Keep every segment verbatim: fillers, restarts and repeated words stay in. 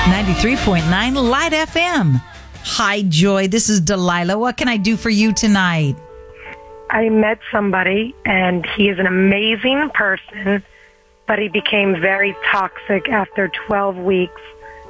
ninety-three point nine Light F M. Hi, Joy. This is Delilah. What can I do for you tonight? I met somebody, and he is an amazing person, but he became very toxic after twelve weeks.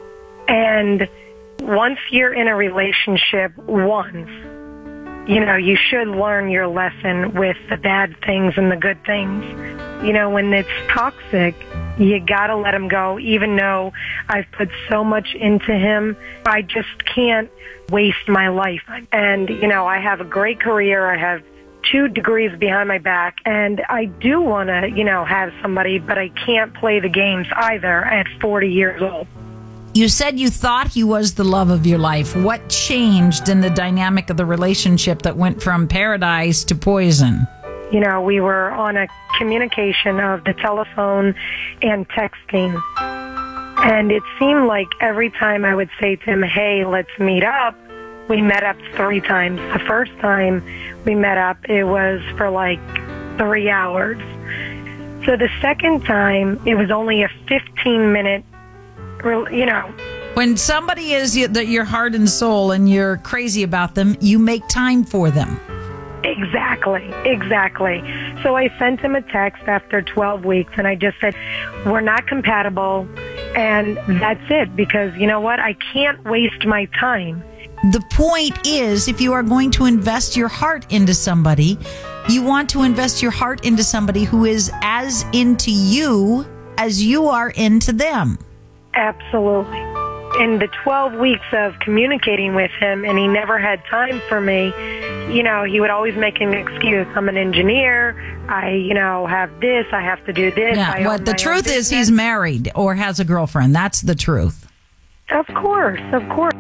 And once you're in a relationship, once, you know, you should learn your lesson with the bad things and the good things. You know, when it's toxic, you gotta let him go, even though I've put so much into him. I just can't waste my life. And, you know, I have a great career. I have two degrees behind my back, and I do want to, you know, have somebody, but I can't play the games either at forty years old. You said you thought he was the love of your life. What changed in the dynamic of the relationship that went from paradise to poison? You know, we were on a communication of the telephone and texting. And it seemed like every time I would say to him, hey, let's meet up, we met up three times. The first time we met up, it was for like three hours. So the second time, it was only a fifteen-minute, you know. When somebody is your heart and soul and you're crazy about them, you make time for them. Exactly, exactly. So I sent him a text after twelve weeks, and I just said, we're not compatible, and that's it, because you know what? I can't waste my time. The point is, if you are going to invest your heart into somebody, you want to invest your heart into somebody who is as into you as you are into them. Absolutely. In the twelve weeks of communicating with him, and he never had time for me, you know, he would always make an excuse. I'm an engineer. I, you know, have this. I have to do this. Yeah, well, the truth is he's married or has a girlfriend. That's the truth. Of course, of course.